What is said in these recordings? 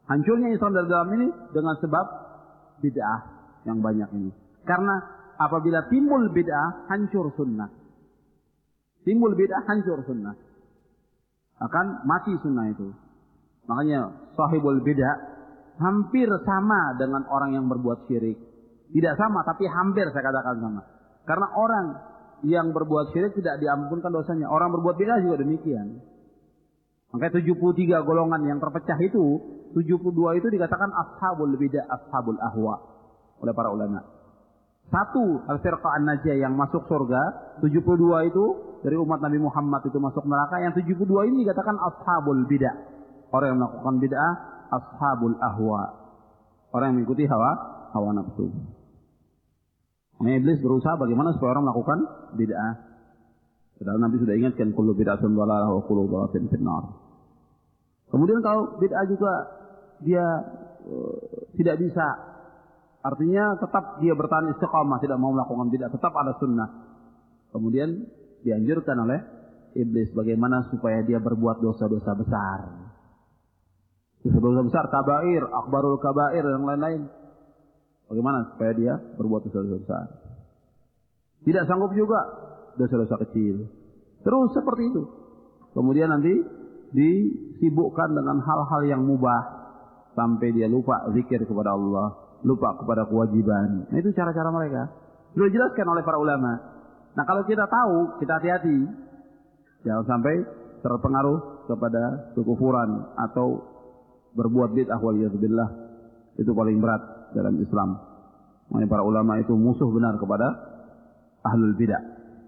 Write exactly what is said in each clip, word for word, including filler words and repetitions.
Hancurnya Islam dari dalam ini dengan sebab bid'ah yang banyak ini. Karena apabila timbul bid'ah, hancur sunnah. Timbul bid'ah, hancur sunnah. Akan mati sunnah itu. Makanya sahibul bid'ah hampir sama dengan orang yang berbuat syirik. Tidak sama, tapi hampir saya katakan sama. Karena orang yang berbuat syirik tidak diampunkan dosanya. Orang berbuat bid'ah juga demikian. Makanya tujuh puluh tiga golongan yang terpecah itu, tujuh puluh dua itu dikatakan ashabul bid'ah, ashabul ahwa oleh para ulama. Satu al-firqah an-najiyah yang masuk surga, tujuh puluh dua itu dari umat Nabi Muhammad itu masuk neraka. Yang tujuh puluh dua ini dikatakan ashabul bid'ah. Orang yang melakukan bid'ah, ashabul ahwa. Orang yang mengikuti hawa hawa nafsu. Nah, iblis berusaha bagaimana supaya orang melakukan bid'ah. Padahal Nabi sudah ingatkan kullu bid'atun dhalalah wa kullu dhalalatin finnar. Kemudian kalau bid'ah juga dia uh, tidak bisa, artinya tetap dia bertahan istiqamah, tidak mau melakukan bid'ah, tetap ada sunnah. Kemudian dianjurkan oleh iblis bagaimana supaya dia berbuat dosa-dosa besar. Dosa-dosa besar, kabair, akbarul kabair dan lain-lain. Bagaimana supaya dia berbuat dosa-dosa besar? Tidak sanggup juga dosa-dosa kecil. Terus seperti itu. Kemudian nanti disibukkan dengan hal-hal yang mubah sampai dia lupa zikir kepada Allah, lupa kepada kewajiban. Nah, itu cara-cara mereka. Sudah dijelaskan oleh para ulama. Nah, kalau kita tahu, kita hati-hati. Jangan sampai terpengaruh kepada kekufuran atau berbuat bid'ah waliyadzubillah. Itu paling berat dalam Islam. Makanya para ulama itu musuh benar kepada ahlul bid'ah.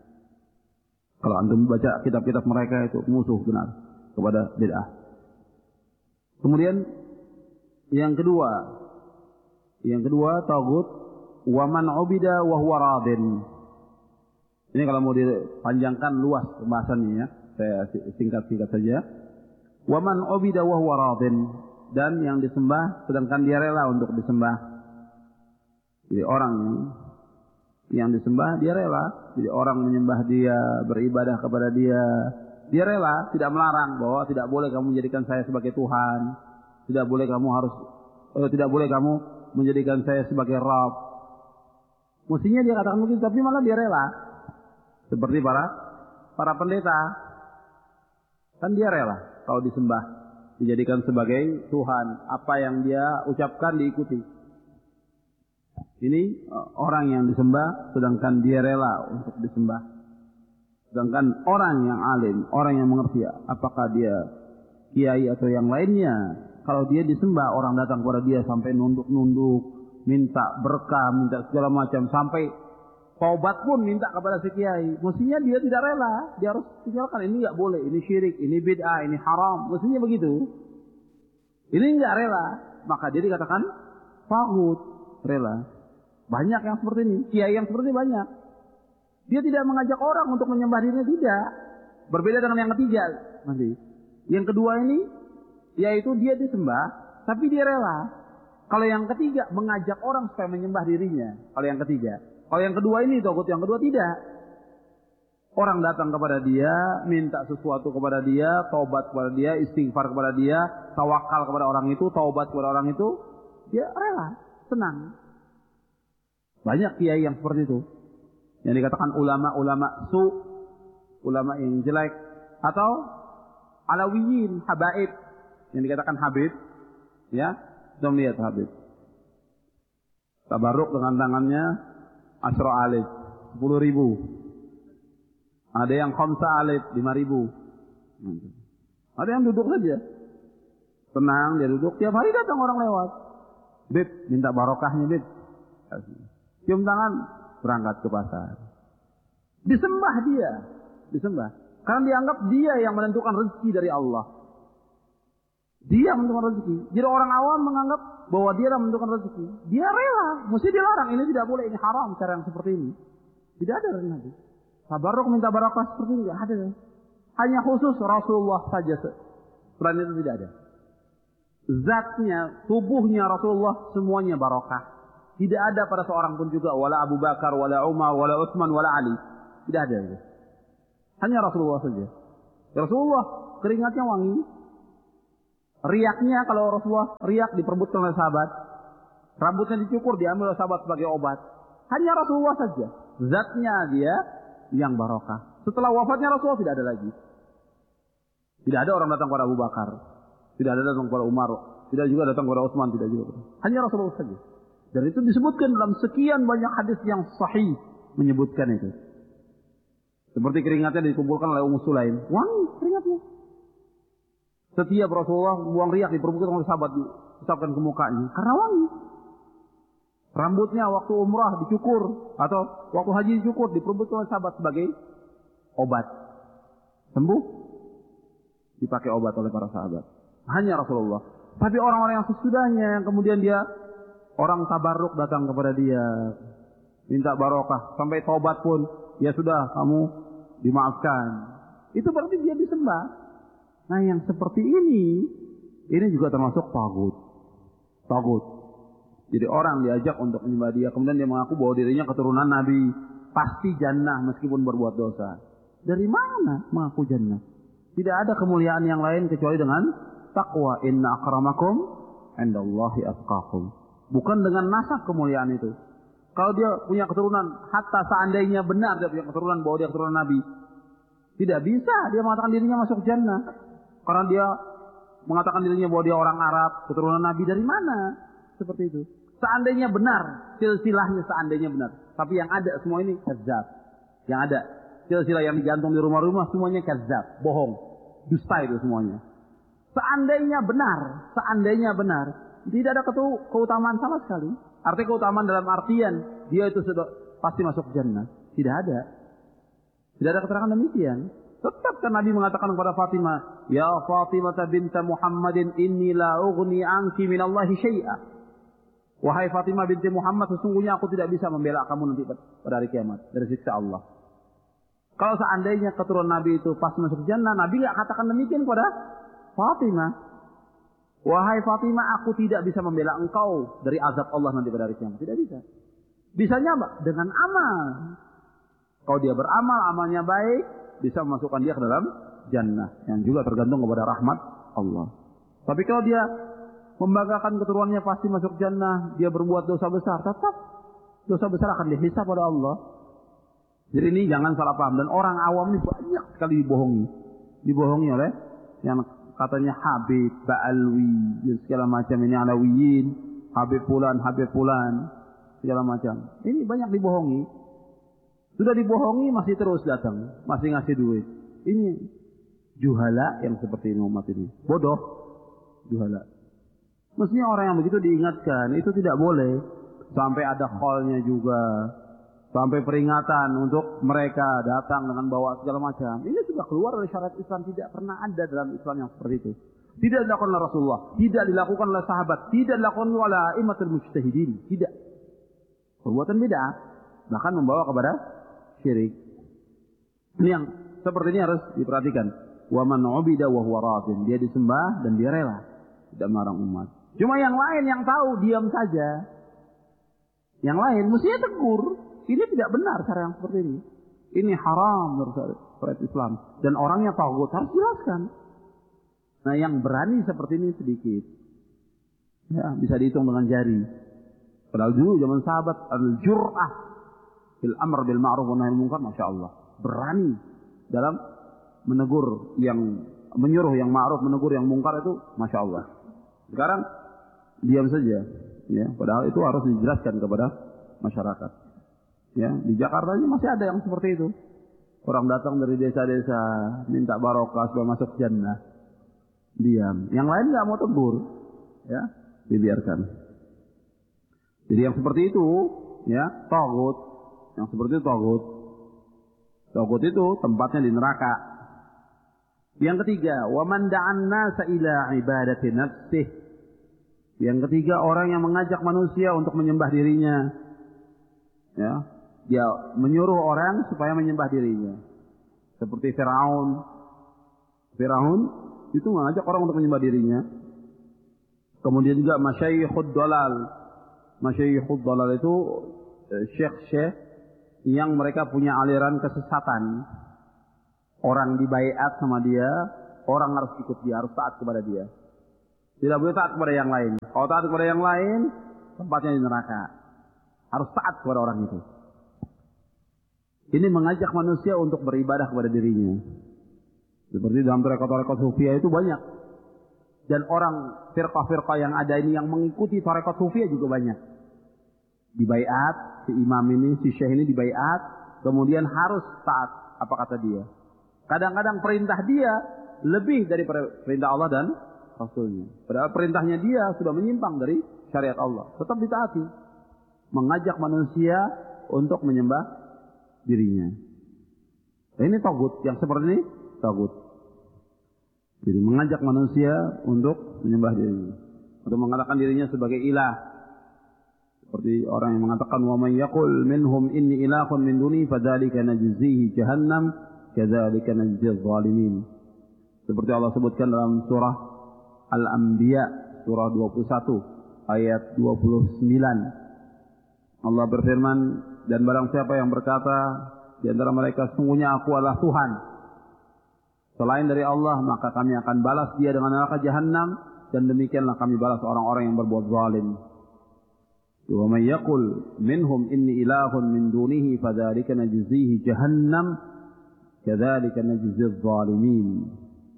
Kalau antum baca kitab-kitab mereka itu musuh benar kepada bid'ah. Kemudian yang kedua, yang kedua taghut wa man ubida wa huwa radin. Ini kalau mau dipanjangkan luas pembahasannya ya, saya singkat-singkat saja. Wa man ubida wa huwa radin, dan yang disembah sedangkan dia rela untuk disembah. Jadi orang yang disembah dia rela. Jadi orang menyembah dia, beribadah kepada dia, dia rela, tidak melarang bahwa tidak boleh kamu menjadikan saya sebagai Tuhan, tidak boleh kamu harus, eh, tidak boleh kamu menjadikan saya sebagai Rabb. Mestinya dia katakan begitu, tapi malah dia rela. Seperti para para pendeta, kan dia rela kalau disembah, dijadikan sebagai Tuhan, apa yang dia ucapkan diikuti. Ini orang yang disembah sedangkan dia rela untuk disembah. Sedangkan orang yang alim, orang yang mengerti apakah dia kiai atau yang lainnya, kalau dia disembah, orang datang kepada dia sampai nunduk-nunduk, minta berkah, minta segala macam, sampai taubat pun minta kepada si kiai. Mestinya dia tidak rela, dia harus tinggalkan. Ini enggak boleh, ini syirik, ini bid'ah, ini haram. Mestinya begitu. Ini enggak rela, maka dia dikatakan taghut, rela. Banyak yang seperti ini, kiai yang seperti ini banyak. Dia tidak mengajak orang untuk menyembah dirinya, tidak. Berbeda dengan yang ketiga nanti. Yang kedua ini, yaitu dia disembah, tapi dia rela. Kalau yang ketiga, mengajak orang supaya menyembah dirinya. Kalau yang ketiga. Kalau yang kedua ini, taghut yang kedua tidak. Orang datang kepada dia, minta sesuatu kepada dia, taubat kepada dia, istighfar kepada dia, tawakal kepada orang itu, taubat kepada orang itu, dia rela, senang. Banyak kiai yang seperti itu. Yang dikatakan ulama-ulama su, ulama yang jelek, atau alawiyin, habaib, yang dikatakan habib, ya, sudah melihat habib. Tabarruk dengan tangannya asra alif, sepuluh ribu. Ada yang khamsa alif, lima ribu. Ada yang duduk saja. Tenang, dia duduk. Tiap hari datang orang lewat. Bib, minta barokahnya, Bib. Cium tangan, berangkat ke pasar. Disembah dia. Disembah. Karena dianggap dia yang menentukan rezeki dari Allah. Dia menentukan rezeki. Jadi orang awam menganggap bahwa dia yang menentukan rezeki. Dia rela. Mesti dilarang. Ini tidak boleh. Ini haram cara yang seperti ini. Tidak ada dari Nabi. Tabarruk minta barakah seperti ini. Tidak ada. Hanya khusus Rasulullah saja. Selain itu tidak ada. Zatnya, tubuhnya Rasulullah semuanya barakah. Tidak ada pada seorang pun juga. Wala Abu Bakar, wala Umar, wala Utsman, wala Ali. Tidak ada. Hanya Rasulullah saja. Rasulullah keringatnya wangi. Riaknya kalau Rasulullah riak diperebutkan oleh sahabat. Rambutnya dicukur diambil oleh sahabat sebagai obat. Hanya Rasulullah saja. Zatnya dia yang barokah. Setelah wafatnya Rasulullah tidak ada lagi. Tidak ada orang datang kepada Abu Bakar. Tidak ada datang kepada Umar. Tidak juga datang kepada Utsman. Tidak juga. Hanya Rasulullah saja. Dan itu disebutkan dalam sekian banyak hadis yang sahih menyebutkan itu. Seperti keringatnya dikumpulkan oleh Ummu Sulaim. Wangi keringatnya. Setiap Rasulullah buang riak diperbutkan oleh sahabat diusapkan ke mukanya. Karena wangi. Rambutnya waktu umrah dicukur. Atau waktu haji dicukur diperbutkan oleh sahabat sebagai obat. Sembuh. Dipakai obat oleh para sahabat. Hanya Rasulullah. Tapi orang-orang yang sesudahnya yang kemudian dia orang tabarruk datang kepada dia. Minta barokah. Sampai taubat pun. Ya sudah kamu dimaafkan. Itu berarti dia disembah. Nah yang seperti ini. Ini juga termasuk tagut. Tagut. Jadi orang diajak untuk menyembah dia. Kemudian dia mengaku bahwa dirinya keturunan Nabi. Pasti jannah meskipun berbuat dosa. Dari mana mengaku jannah? Tidak ada kemuliaan yang lain kecuali dengan taqwa. Inna akramakum indallahi atqakum. Bukan dengan nasab kemuliaan itu. Kalau dia punya keturunan, hatta seandainya benar dia punya keturunan bahwa dia keturunan Nabi, tidak bisa dia mengatakan dirinya masuk jannah. Karena dia mengatakan dirinya bahwa dia orang Arab, keturunan Nabi. Dari mana? Seperti itu. Seandainya benar, silsilahnya seandainya benar. Tapi yang ada semua ini kadzab. Yang ada silsilah yang digantung di rumah-rumah semuanya kadzab, bohong, dusta itu semuanya. Seandainya benar, seandainya benar, tidak ada keutamaan sama sekali. Artinya keutamaan dalam artian dia itu sudah pasti masuk jannah. Tidak ada. Tidak ada keterangan demikian. Tetap kan Nabi mengatakan kepada Fatimah, "Ya Fatimah binta Muhammadin inni la ughni anki minallahi syai'a." Wahai Fatimah binti Muhammad, sesungguhnya aku tidak bisa membela kamu nanti pada hari kiamat dari siksa Allah. Kalau seandainya keturunan Nabi itu pas masuk jannah, Nabi enggak katakan demikian kepada Fatimah. Wahai Fatimah, aku tidak bisa membela engkau dari azab Allah nanti pada hari kiamat. Tidak bisa. Bisanya apa? Dengan amal. Kalau dia beramal, amalnya baik, bisa memasukkan dia ke dalam jannah. Yang juga tergantung kepada rahmat Allah. Tapi kalau dia membanggakan keturunannya pasti masuk jannah, dia berbuat dosa besar, tetap dosa besar akan dihisab pada Allah. Jadi ini jangan salah paham. Dan orang awam ini banyak sekali dibohongi. Dibohongi oleh yang katanya Habib, Ba'alwi, segala macam ini Alawiyin, Habib Fulan, Habib Fulan, segala macam. Ini banyak dibohongi. Sudah dibohongi masih terus datang, masih ngasih duit. Ini juhala yang seperti ini umat ini. Bodoh, juhala. Mestinya orang yang begitu diingatkan, itu tidak boleh. Sampai ada call-nya juga. Sampai peringatan untuk mereka datang dengan bawa segala macam. Ini sudah keluar dari syariat Islam. Tidak pernah ada dalam Islam yang seperti itu. Tidak dilakukan oleh Rasulullah. Tidak dilakukan oleh sahabat. Tidak dilakukan oleh imamul mujtahidin. Tidak. Perbuatan bid'ah. Bahkan membawa kepada syirik. Ini yang seperti ini harus diperhatikan. Wa man 'ubida wa huwa radin. Dia disembah dan dia rela. Tidak melarang umat. Cuma yang lain yang tahu diam saja. Yang lain mestinya tegur. Ini tidak benar cara yang seperti ini. Ini haram menurut syariat Islam. Dan orangnya tagut harus jelaskan. Nah yang berani seperti ini sedikit. Ya, bisa dihitung dengan jari. Padahal dulu zaman sahabat al-jur'ah fil amr bil ma'ruf wa nahy munkar, masya Allah. Berani dalam menegur yang menyuruh yang ma'ruf, menegur yang mungkar itu masya Allah. Sekarang diam saja. Ya, padahal itu harus dijelaskan kepada masyarakat. Ya, di Jakarta ini masih ada yang seperti itu. Orang datang dari desa-desa minta barokah supaya masuk jannah. Diam. Yang lain nggak mau tegur. Ya, dibiarkan. Jadi yang seperti itu, ya, tagut. Yang seperti itu tagut. Tagut itu tempatnya di neraka. Yang ketiga, wa man da'an nasa ila ibadati nafsih. Yang ketiga, orang yang mengajak manusia untuk menyembah dirinya. Ya, dia menyuruh orang supaya menyembah dirinya. Seperti Firaun. Firaun itu mengajak orang untuk menyembah dirinya. Kemudian juga masyayikhud dalal. Masyayikhud dalal itu syekh-syekh yang mereka punya aliran kesesatan. Orang dibaiat sama dia, orang harus ikut dia, harus taat kepada dia. Tidak boleh taat kepada yang lain. Kalau taat kepada yang lain, tempatnya di neraka. Harus taat kepada orang itu. Ini mengajak manusia untuk beribadah kepada dirinya. Seperti dalam tarekat-tarekat sufiyah itu banyak. Dan orang firqah-firqah yang ada ini yang mengikuti tarekat sufiyah juga banyak. Dibaiat, si imam ini, si syekh ini dibaiat, kemudian harus taat apa kata dia. Kadang-kadang perintah dia lebih dari perintah Allah dan Rasulnya. Padahal perintahnya dia sudah menyimpang dari syariat Allah. Tetap ditaati. Mengajak manusia untuk menyembah dirinya. Nah, ini tagut. Yang seperti ini tagut. Jadi mengajak manusia untuk menyembah dirinya. Untuk mengatakan dirinya sebagai ilah. Seperti orang yang mengatakan wa may yaqul minhum inni ilahun min duni fadzalika najzihi jahannam kadzalika najzil zalimin. Seperti Allah sebutkan dalam surah Al-Anbiya surah dua puluh satu ayat dua puluh sembilan. Allah berfirman, dan barang siapa yang berkata di antara mereka sesungguhnya aku adalah Tuhan selain dari Allah, maka kami akan balas dia dengan neraka jahanam, dan demikianlah kami balas orang-orang yang berbuat zalim. Wa may yaqul minhum inni ilahun min dunihi fadzalika najzihi jahannam kadzalika najzil zalimin.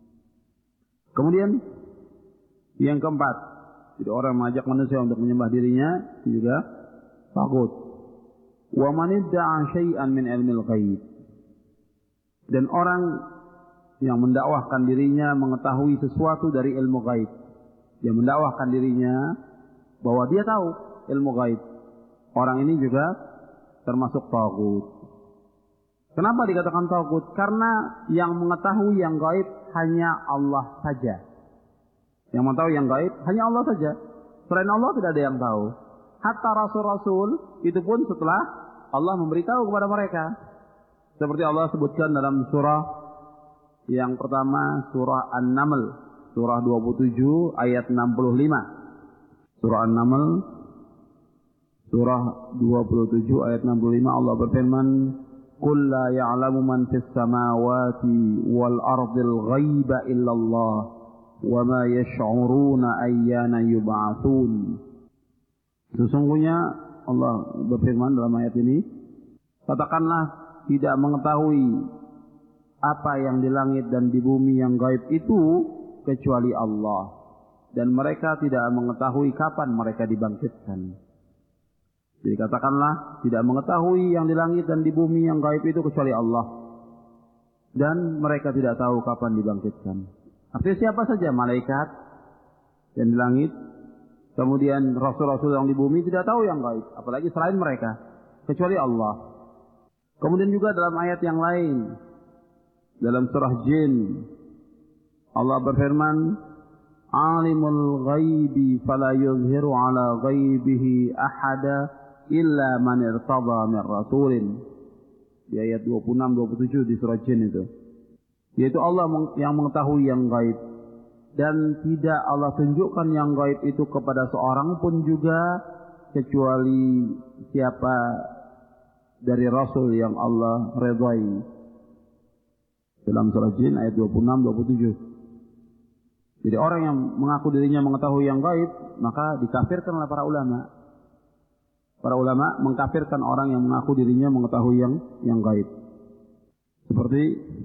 Kemudian yang keempat, jadi orang mengajak manusia untuk menyembah dirinya itu juga tagut. Wa man idda'a syai'an min ilmil ghaib. Dan orang yang mendakwahkan dirinya mengetahui sesuatu dari ilmu gaib. Dia mendakwahkan dirinya bahwa dia tahu ilmu gaib. Orang ini juga termasuk tagut. Kenapa dikatakan tagut? Karena yang mengetahui yang gaib hanya Allah saja. Yang mengetahui yang gaib hanya Allah saja. Selain Allah tidak ada yang tahu. Hatta rasul-rasul itu pun setelah Allah memberitahu kepada mereka. Seperti Allah sebutkan dalam surah yang pertama, surah An-Naml, surah dua puluh tujuh ayat enam puluh lima. Surah An-Naml, surah dua puluh tujuh ayat enam puluh lima, Allah berfirman, "Qul la ya'lamu man fis samawati wal ardil ghaiba illallah, wa ma yash'uruna ayyana yub'atsun." Sesungguhnya Allah berfirman dalam ayat ini, katakanlah tidak mengetahui apa yang di langit dan di bumi yang gaib itu kecuali Allah, dan mereka tidak mengetahui kapan mereka dibangkitkan. Jadi katakanlah tidak mengetahui yang di langit dan di bumi yang gaib itu kecuali Allah, dan mereka tidak tahu kapan dibangkitkan. Artinya siapa saja, malaikat yang di langit, kemudian rasul-rasul yang di bumi tidak tahu yang gaib, apalagi selain mereka, kecuali Allah. Kemudian juga dalam ayat yang lain, dalam surah Jin, Allah berfirman, "Alimul ghaibi fala yuzhiru ala ghaibihi ahada illa man irtada min rasulin." Di ayat dua puluh enam dua puluh tujuh di surah Jin itu. Yaitu Allah yang mengetahui yang gaib, dan tidak Allah tunjukkan yang gaib itu kepada seorang pun juga kecuali siapa dari Rasul yang Allah redai. Dalam surah Jin ayat dua puluh enam dua puluh tujuh. Jadi orang yang mengaku dirinya mengetahui yang gaib, maka dikafirkan oleh para ulama. Para ulama mengkafirkan orang yang mengaku dirinya mengetahui yang yang gaib. Seperti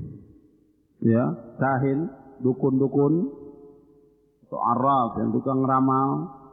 ya, kahin, dukun-dukun, atau arraf yang tukang ramal.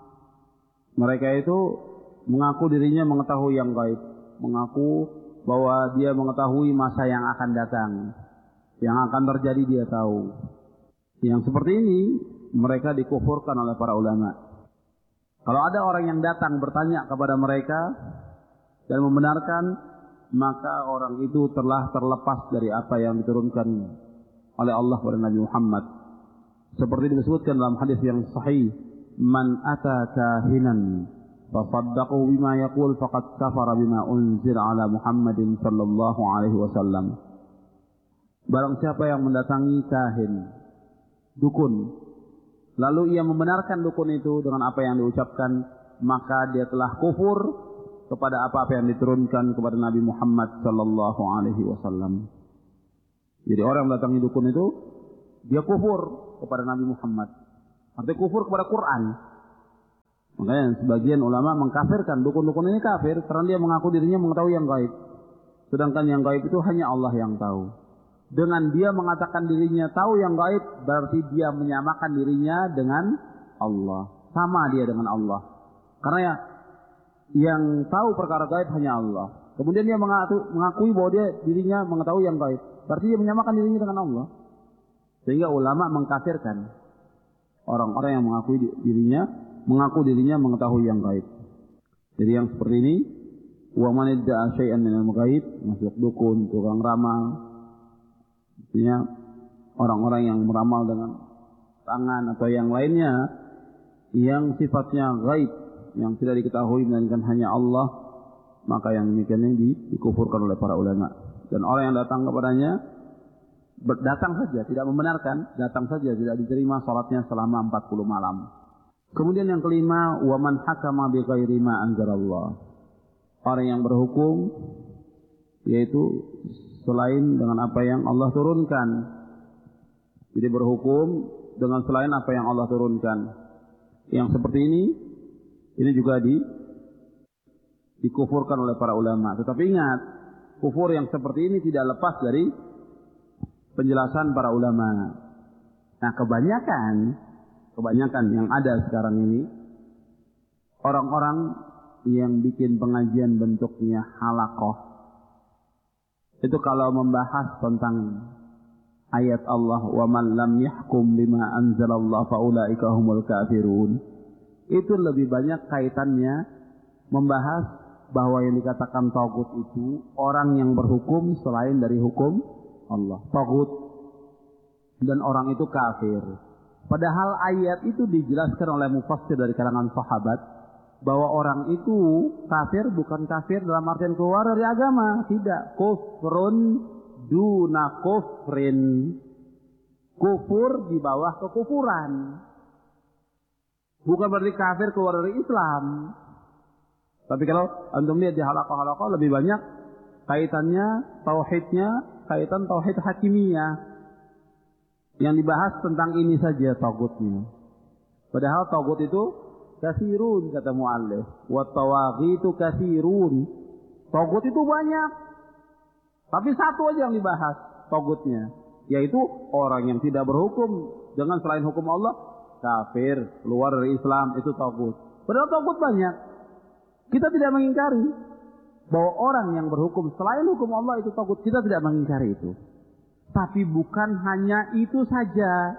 Mereka itu mengaku dirinya mengetahui yang gaib, mengaku bahwa dia mengetahui masa yang akan datang, yang akan terjadi dia tahu. Yang seperti ini mereka dikufurkan oleh para ulama. Kalau ada orang yang datang bertanya kepada mereka dan membenarkan, maka orang itu telah terlepas dari apa yang diturunkan oleh Allah kepada Nabi Muhammad. Seperti disebutkan dalam hadis yang sahih, "Man ata kahinan fasaddaqahu bima yaqul faqad kafara bima unzila ala Muhammadin sallallahu alaihi wasallam." Barang siapa yang mendatangi kahin, dukun, lalu ia membenarkan dukun itu dengan apa yang diucapkan, maka dia telah kufur kepada apa-apa yang diturunkan kepada Nabi Muhammad sallallahu alaihi wasallam. Jadi orang yang mendatangi dukun itu dia kufur kepada Nabi Muhammad. Artinya kufur kepada Quran. Makanya sebagian ulama mengkafirkan dukun-dukun ini kafir karena dia mengaku dirinya mengetahui yang gaib. Sedangkan yang gaib itu hanya Allah yang tahu. Dengan dia mengatakan dirinya tahu yang gaib, berarti dia menyamakan dirinya dengan Allah. Sama dia dengan Allah. Karena ya, yang tahu perkara gaib hanya Allah. Kemudian dia mengaku, mengakui bahwa dia dirinya mengetahui yang gaib. Berarti dia menyamakan dirinya dengan Allah. Sehingga ulama mengkafirkan orang-orang yang mengakui dirinya, mengaku dirinya mengetahui yang gaib. Jadi yang seperti ini, wa man idda'a syai'an minal ghaib, masuk dukun, tukang ramal. Artinya orang-orang yang meramal dengan tangan atau yang lainnya yang sifatnya gaib, yang tidak diketahui melainkan hanya Allah, maka yang demikian ini dikufurkan oleh para ulama. Dan orang yang datang kepadanya datang saja, tidak membenarkan, datang saja, tidak diterima salatnya selama empat puluh malam. Kemudian yang kelima, wa man hakama bi ghairi ma anzalallah. Orang yang berhukum yaitu selain dengan apa yang Allah turunkan. Jadi berhukum dengan selain apa yang Allah turunkan. Yang seperti ini, ini juga di, dikufurkan oleh para ulama. Tetapi ingat, kufur yang seperti ini tidak lepas dari penjelasan para ulama. Nah, kebanyakan, kebanyakan yang ada sekarang ini, orang-orang yang bikin pengajian bentuknya halaqah, itu kalau membahas tentang ayat Allah wa man lam yahkum bima anzalallahu faulaika humul kafirun, itu lebih banyak kaitannya membahas bahwa yang dikatakan tagut itu orang yang berhukum selain dari hukum Allah, tagut, dan orang itu kafir. Padahal ayat itu dijelaskan oleh mufassir dari kalangan sahabat bahwa orang itu kafir bukan kafir dalam artian keluar dari agama, tidak. Kufrun duna kufrin, kufur di bawah kekufuran, bukan berarti kafir keluar dari Islam. Tapi kalau antum lihat di halaqah-halaqah lebih banyak kaitannya tauhidnya, kaitan tauhid hakimiyah, yang dibahas tentang ini saja tagutnya. Padahal tagut itu kasirun, kata muallif, wa tawaghitu kasirun. Tagut itu banyak, tapi satu aja yang dibahas tagutnya, yaitu orang yang tidak berhukum dengan selain hukum Allah, kafir, keluar dari Islam, itu tagut. Padahal tagut banyak. Kita tidak mengingkari bahwa orang yang berhukum selain hukum Allah itu tagut, kita tidak mengingkari itu. Tapi bukan hanya itu saja.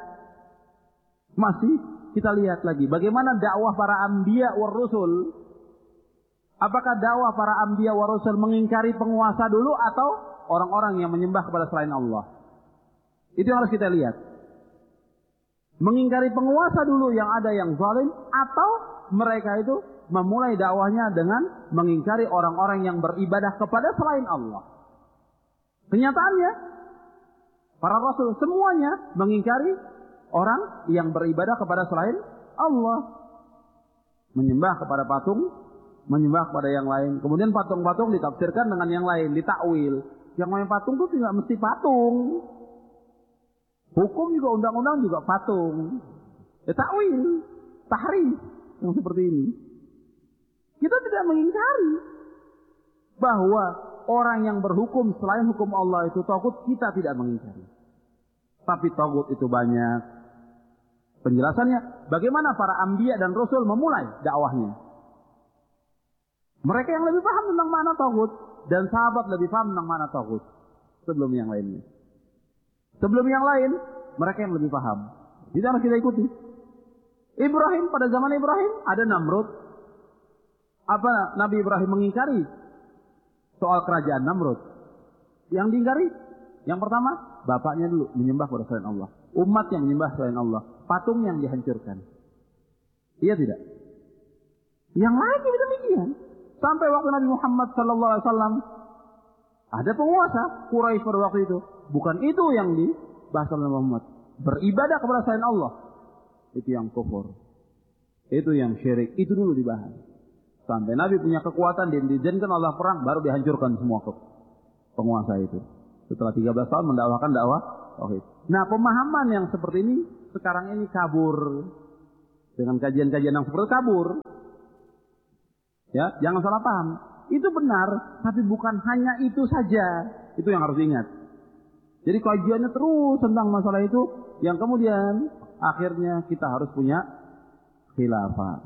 Masih kita lihat lagi bagaimana dakwah para anbiya war rusul. Apakah dakwah para anbiya war rusul mengingkari penguasa dulu atau orang-orang yang menyembah kepada selain Allah? Itu yang harus kita lihat. Mengingkari penguasa dulu yang ada yang zalim, atau mereka itu memulai dakwahnya dengan mengingkari orang-orang yang beribadah kepada selain Allah. Kenyataannya para rasul semuanya mengingkari orang yang beribadah kepada selain Allah, menyembah kepada patung, menyembah kepada yang lain. Kemudian patung-patung ditafsirkan dengan yang lain, ditakwil. Yang namanya patung itu tidak mesti patung. Hukum juga, undang-undang juga patung. Ya, takwil, tahrif, yang seperti ini. Kita tidak mengingkari bahwa orang yang berhukum selain hukum Allah itu tagut, kita tidak mengingkari. Tapi tagut itu banyak. Penjelasannya, bagaimana para anbiya dan rasul memulai dakwahnya. Mereka yang lebih paham tentang mana tagut, dan sahabat lebih paham tentang mana tagut sebelum yang lainnya. Sebelum yang lain, mereka yang lebih paham. Itu harus kita ikuti. Ibrahim, pada zaman Ibrahim ada Namrud. Apa Nabi Ibrahim mengingkari soal kerajaan Namrud? Yang diingkari, yang pertama, bapaknya dulu menyembah kepada selain Allah, umat yang menyembah selain Allah, patung yang dihancurkan. Iya tidak? Yang lain juga demikian. Sampai waktu Nabi Muhammad sallallahu alaihi wasallam ada penguasa Quraisy pada waktu itu. Bukan itu yang dibahas oleh Muhammad. Beribadah kepada selain Allah. Itu yang kufur. Itu yang syirik. Itu dulu dibahas. Sampai Nabi punya kekuatan dan diizinkan Allah perang, baru dihancurkan semua penguasa itu. Setelah tiga belas tahun mendakwahkan dakwah tauhid. Nah, pemahaman yang seperti ini sekarang ini kabur. dengan kajian-kajian yang seperti kabur. Ya, jangan salah paham. Itu benar, tapi bukan hanya itu saja. Itu yang harus diingat. Jadi kajiannya terus tentang masalah itu, yang kemudian akhirnya kita harus punya khilafah.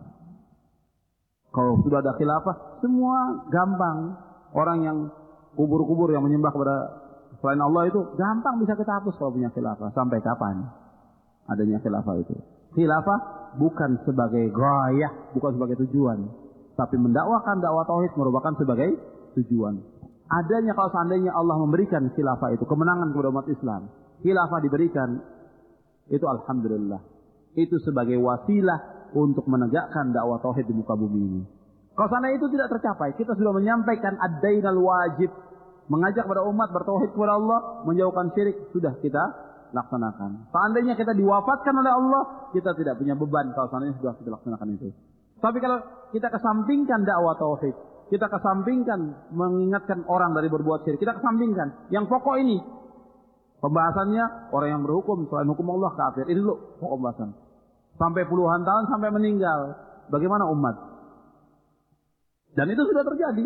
Kalau sudah ada khilafah, semua gampang. Orang yang kubur-kubur yang menyembah kepada selain Allah itu gampang bisa kita hapus kalau punya khilafah. Sampai kapan adanya khilafah itu? Khilafah bukan sebagai gayah, bukan sebagai tujuan, tapi mendakwakan dakwah tauhid merupakan sebagai tujuan. Adanya kalau seandainya Allah memberikan khilafah itu kemenangan kepada umat Islam, khilafah diberikan, itu alhamdulillah. Itu sebagai wasilah untuk menegakkan dakwah tauhid di muka bumi ini. Kalau seandainya itu tidak tercapai, kita sudah menyampaikan ad-dainal wajib, mengajak kepada umat bertauhid kepada Allah, menjauhkan syirik, sudah kita laksanakan. Seandainya kita diwafatkan oleh Allah, kita tidak punya beban kalau seandainya sudah kita laksanakan itu. Tapi kalau kita kesampingkan dakwah tauhid, kita kesampingkan mengingatkan orang dari berbuat syirik, kita kesampingkan yang pokok ini. Pembahasannya orang yang berhukum selain hukum Allah kafir. Ini dulu pokok pembahasan. Sampai puluhan tahun sampai meninggal. Bagaimana umat? Dan itu sudah terjadi.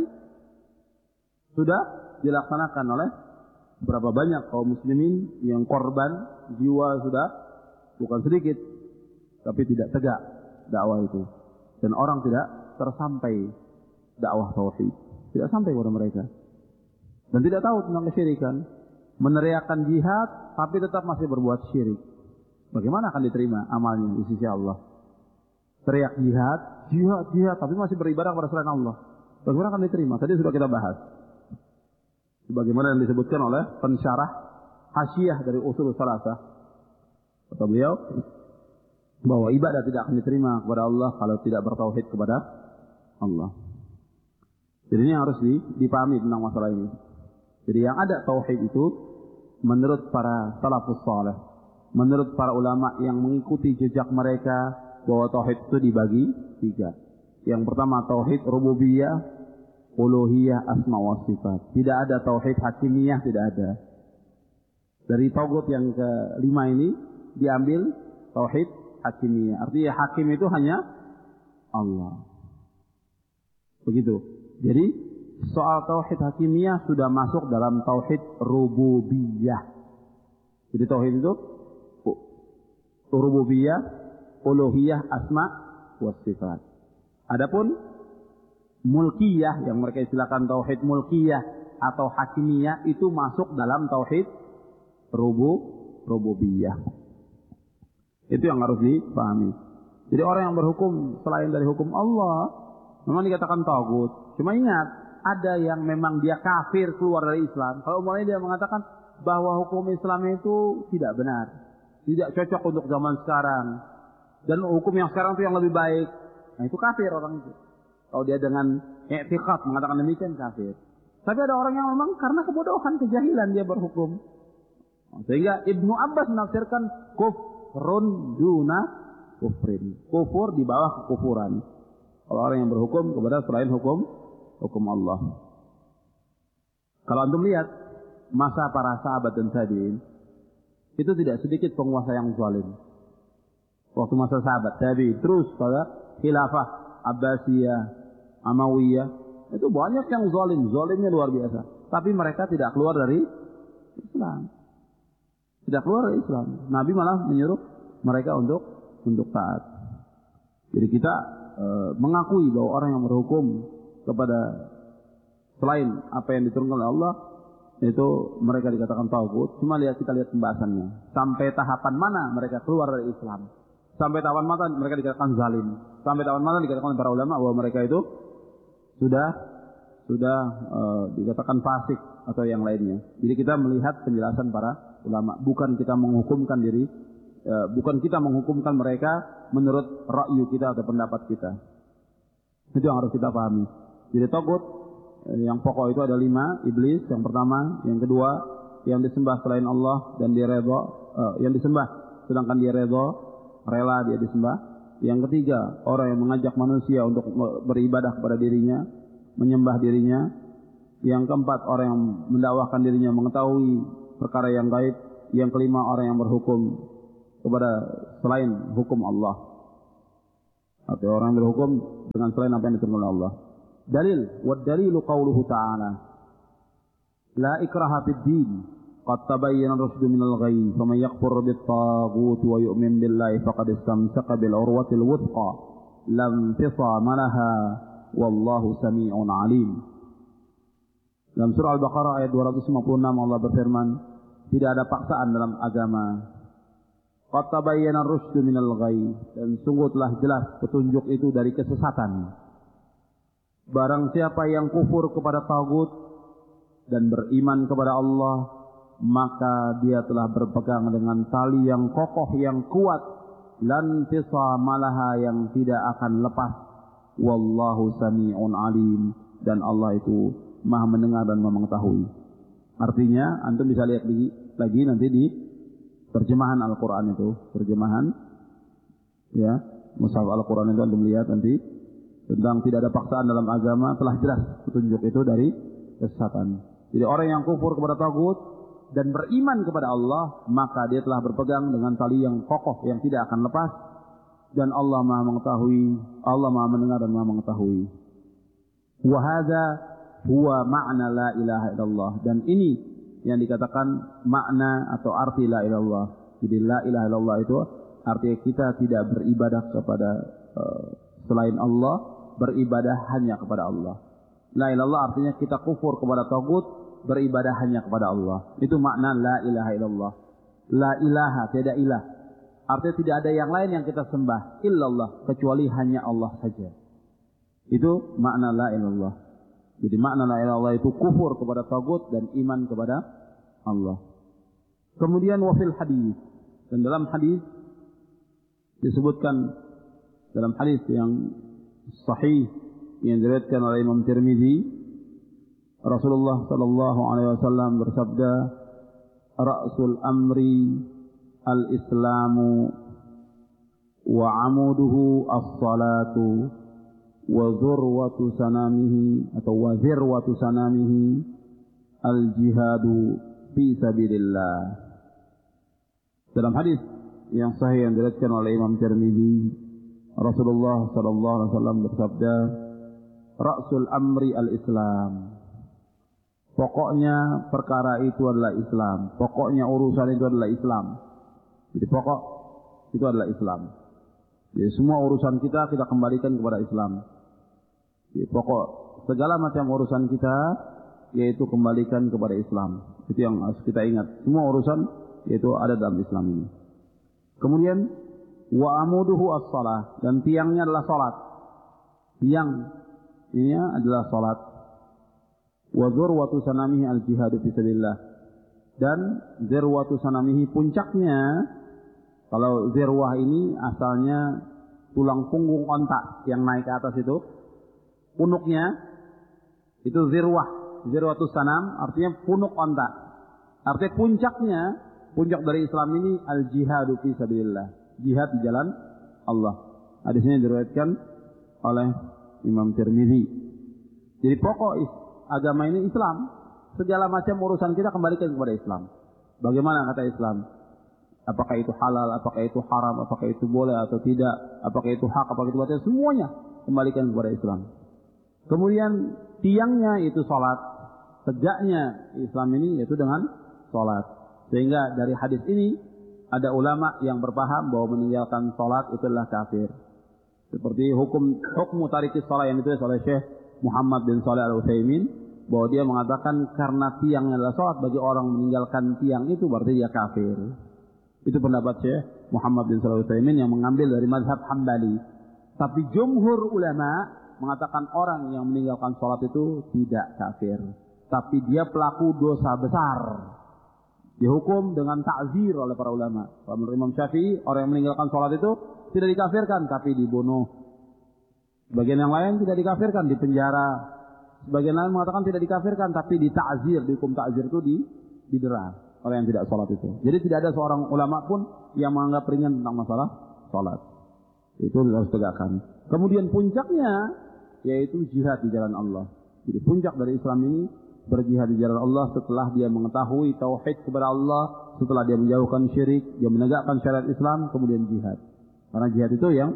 Sudah dilaksanakan oleh berapa banyak kaum muslimin yang korban jiwa sudah bukan sedikit, tapi tidak tegak dakwah itu. Dan orang tidak tersampai dakwah tauhid, tidak sampai kepada mereka, dan tidak tahu tentang kesyirikan. Meneriakkan jihad tapi tetap masih berbuat syirik, bagaimana akan diterima amalnya di sisi Allah? Teriak jihad, jihad, jihad, tapi masih beribadah kepada selain Allah, bagaimana akan diterima? Tadi sudah kita bahas, sebagaimana yang disebutkan oleh pensyarah Hasyiah dari Ushul Salasah. Kata beliau bahwa ibadah tidak akan diterima kepada Allah kalau tidak bertauhid kepada Allah. Jadi ini harus dipahami tentang masalah ini. Jadi yang ada tauhid itu menurut para salafus saleh, menurut para ulama yang mengikuti jejak mereka, bahwa tauhid itu dibagi tiga. Yang pertama tauhid rububiyah, uluhiyah, asma wa sifat. Tidak ada tauhid hakimiyah, tidak ada. Dari tauhid yang kelima ini diambil tauhid hakimiyah. Artinya hakim itu hanya Allah. Begitu. Jadi soal tauhid hakimiyah sudah masuk dalam tauhid rububiyah. Jadi tauhid itu rububiyah, uluhiyah, asma wa sifat. Adapun mulkiyah yang mereka istilahkan tauhid mulkiyah atau hakimiyah itu masuk dalam tauhid rubu rububiyah. Itu yang harus dipahami. Jadi orang yang berhukum selain dari hukum Allah memang dikatakan tagut. Cuma ingat, ada yang memang dia kafir keluar dari Islam. Kalau mulai dia mengatakan bahwa hukum Islam itu tidak benar, tidak cocok untuk zaman sekarang, dan hukum yang sekarang itu yang lebih baik, nah itu kafir orang itu. Kalau dia dengan i'tiqad mengatakan demikian, kafir. Tapi ada orang yang memang karena kebodohan, kejahilan dia berhukum. Sehingga Ibnu Abbas menafsirkan kufrun duna kufrin, kufur di bawah kekufuran. Kalau orang yang berhukum kepada selain hukum hukum Allah. Kalau antum lihat masa para sahabat dan tabi'in, itu tidak sedikit penguasa yang zalim. Waktu masa sahabat tabi'in terus pada khilafah Abbasiyah, Amawiyah, itu banyak yang zalim, zalimnya luar biasa. Tapi mereka tidak keluar dari Islam. Tidak keluar dari Islam. Nabi malah menyuruh mereka untuk untuk taat. Jadi kita e, mengakui bahwa orang yang berhukum kepada selain apa yang diturunkan oleh Allah itu mereka dikatakan tagut. Cuma lihat kita lihat pembahasannya. Sampai tahapan mana mereka keluar dari Islam? Sampai tahapan mana mereka dikatakan zalim? Sampai tahapan mana dikatakan para ulama bahwa mereka itu sudah sudah e, dikatakan fasik atau yang lainnya. Jadi kita melihat penjelasan para ulama, bukan kita menghukumkan diri, e, bukan kita menghukumkan mereka menurut ra'yu kita atau pendapat kita. Itu yang harus kita pahami. Jadi tagut yang pokok itu ada lima, iblis yang pertama, yang kedua yang disembah selain Allah dan dia redha, uh, yang disembah sedangkan dia redha, rela dia disembah. Yang ketiga orang yang mengajak manusia untuk beribadah kepada dirinya, menyembah dirinya. Yang keempat orang yang mendakwahkan dirinya mengetahui perkara yang gaib. Yang kelima orang yang berhukum kepada selain hukum Allah. atau orang yang berhukum dengan selain apa yang diturunkan oleh Allah. Dalil, wa dalilu qauluhu ta'ala, la ikraha fid din, qad tabayyana ar-rusydu minal ghayy, faman yakfur bit-taghuti wa yu'min billahi faqad istamsaka bil urwatil wuthqa, lam tisama laha, wallahu sami'un alim. Dalam surah Al-Baqarah ayat dua ratus lima puluh enam Allah berfirman, tidak ada paksaan dalam agama. Qad tabayyana ar-rusydu minal ghayy, dan sungguh telah jelas petunjuk itu dari kesesatan. Barang siapa yang kufur kepada tagut dan beriman kepada Allah, maka dia telah berpegang dengan tali yang kokoh, yang kuat, lan tisama laha, yang tidak akan lepas. Wallahu sami'un alim, dan Allah itu Maha mendengar dan mengetahui. Artinya, antum bisa lihat lagi, lagi nanti di terjemahan Al-Quran itu, terjemahan ya, mushaf Al-Quran itu antum lihat nanti tentang tidak ada paksaan dalam agama, telah jelas petunjuk itu dari kesesatan. Jadi orang yang kufur kepada tagut dan beriman kepada Allah, maka dia telah berpegang dengan tali yang kokoh yang tidak akan lepas, dan Allah Maha mengetahui, Allah Maha mendengar dan Maha mengetahui. Wa hadza huwa ma'na la ilaha illallah, dan ini yang dikatakan makna atau arti la ilaha illallah. Jadi la ilaha illallah itu artinya kita tidak beribadah kepada uh, selain Allah, beribadah hanya kepada Allah. La ilaha illallah artinya kita kufur kepada tagut, beribadah hanya kepada Allah. Itu makna la ilaha illallah. La ilaha, tidak ilah. Artinya tidak ada yang lain yang kita sembah illallah, kecuali hanya Allah saja. Itu makna la ilaha illallah. Jadi makna la ilaha illallah itu kufur kepada tagut dan iman kepada Allah. Kemudian wafil hadis, dan dalam hadis disebutkan, dalam hadis yang sahih yang diriwayatkan oleh Imam Tirmizi, Rasulullah sallallahu alaihi wasallam bersabda, ra'sul amri al-islamu wa amuduhu as-salatu wa zurwatu sanamihi atau wa zirwatu sanamihi al-jihadu fi sabilillah. Dalam hadis yang sahih yang diriwayatkan oleh Imam Tirmizi, Rasulullah sallallahu alaihi wasallam bersabda, ra'sul amri al-islam. Pokoknya perkara itu adalah Islam. Pokoknya urusan itu adalah Islam. Jadi pokok itu adalah Islam. Jadi semua urusan kita kita kembalikan kepada Islam. Jadi pokok segala macam urusan kita yaitu kembalikan kepada Islam. Itu yang harus kita ingat. Semua urusan yaitu ada dalam Islam ini. Kemudian wa amuduhu as-salah, dan tiangnya adalah salat. Tiang ini adalah salat. Wa dzurwatu sanamihi al-jihadu fi sabilillah. Dan dzurwatu sanamihi, puncaknya, kalau zirwah ini asalnya tulang punggung onta yang naik ke atas itu, punuknya itu zirwah. Zirwatu sanam artinya punuk onta. Artinya puncaknya, puncak dari Islam ini al-jihadu fi sabilillah, jihad di jalan Allah. Hadisnya diriwayatkan oleh Imam Tirmizi. Jadi pokok agama ini Islam. Segala macam urusan kita kembalikan kepada Islam. Bagaimana kata Islam? Apakah itu halal, apakah itu haram, apakah itu boleh atau tidak, apakah itu hak, apakah itu batil, semuanya kembalikan kepada Islam. Kemudian tiangnya itu salat. Tegaknya Islam ini yaitu dengan salat. Sehingga dari hadis ini ada ulama yang berpaham bahwa meninggalkan salat itu adalah kafir. Seperti hukum hukum tarikis salat yang ditulis oleh Syekh Muhammad bin Shalih Al-Utsaimin, bahwa dia mengatakan karena tiangnya adalah salat, bagi orang meninggalkan tiang itu berarti dia kafir. Itu pendapat Syekh Muhammad bin Shalih Al-Utsaimin yang mengambil dari mazhab Hambali. Tapi jumhur ulama mengatakan orang yang meninggalkan salat itu tidak kafir, tapi dia pelaku dosa besar. Dihukum dengan ta'zir oleh para ulama. Menurut Imam Syafi'i, orang yang meninggalkan salat itu tidak dikafirkan, tapi dibunuh. Sebagian yang lain tidak dikafirkan, dipenjara. Sebagian lain mengatakan tidak dikafirkan, tapi dita'zir, dihukum ta'zir itu di, didera orang yang tidak salat itu. Jadi tidak ada seorang ulama pun yang menganggap ringan tentang masalah salat. Itu harus tegakkan. Kemudian puncaknya yaitu jihad di jalan Allah. Jadi puncak dari Islam ini berjihad di jalan Allah setelah dia mengetahui tauhid kepada Allah, setelah dia menjauhkan syirik, dia menegakkan syariat Islam, kemudian jihad. Karena jihad itu yang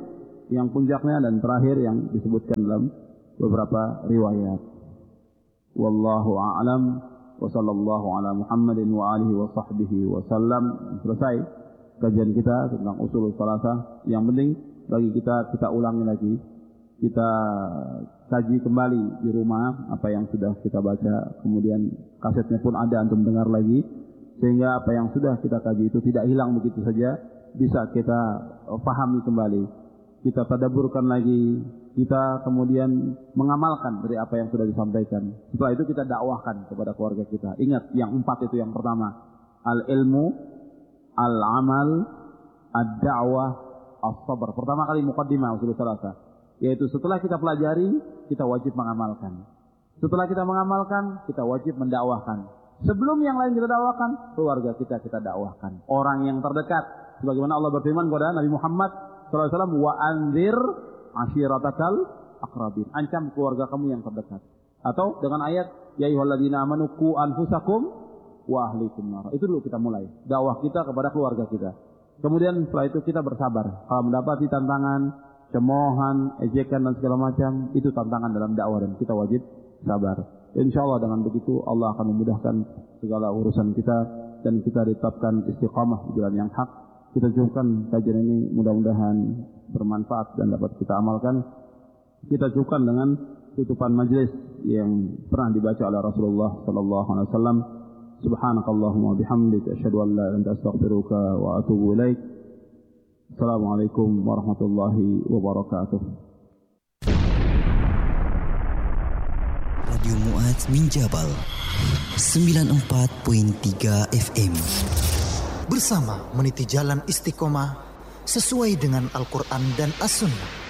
yang puncaknya dan terakhir yang disebutkan dalam beberapa riwayat. Wallahu a'lam wa sallallahu ala Muhammadin wa alihi wa sahbihi wa sallam. Selesai kajian kita tentang usul salasah. Yang penting bagi kita, kita ulangi lagi, kita kaji kembali di rumah apa yang sudah kita baca, kemudian kasetnya pun ada antum dengar lagi, sehingga apa yang sudah kita kaji itu tidak hilang begitu saja, bisa kita pahami kembali, kita tadabburkan lagi, kita kemudian mengamalkan dari apa yang sudah disampaikan. Setelah itu kita dakwahkan kepada keluarga kita. Ingat yang empat itu, yang pertama al-ilmu, al-amal, ad-da'wah, as-sabr. Pertama kali muqaddimah usul salasah, yaitu setelah kita pelajari, kita wajib mengamalkan. Setelah kita mengamalkan, kita wajib mendakwahkan. Sebelum yang lain kita dakwahkan, keluarga kita kita dakwahkan. Orang yang terdekat, sebagaimana Allah berfirman kepada Nabi Muhammad shallallahu alaihi wasallam, wa anzir ashiratakal aqrabin. Ancam keluarga kamu yang terdekat. Atau dengan ayat, ya ayyuhalladzina amanu qu anfusakum wa ahlikum nar. Itu dulu kita mulai dakwah kita kepada keluarga kita. Kemudian setelah itu kita bersabar. Kalau mendapati tantangan, cemoohan, ejekan dan segala macam, itu tantangan dalam dakwah dan kita wajib sabar. Insyaallah dengan begitu Allah akan memudahkan segala urusan kita dan kita ditetapkan istiqamah di jalan yang hak. Kita cukupkan kajian ini, mudah-mudahan bermanfaat dan dapat kita amalkan. Kita cukupkan dengan tutupan majelis yang pernah dibaca oleh Rasulullah sallallahu alaihi wasallam. Subhanakallahumma bihamdika asyhadu an la ilaha illa anta astaghfiruka wa atubu ilaik. Assalamualaikum warahmatullahi wabarakatuh. Radio Mu'adz min Jabal sembilan puluh empat koma tiga F M. Bersama meniti jalan istiqomah sesuai dengan Al-Quran dan As-Sunnah.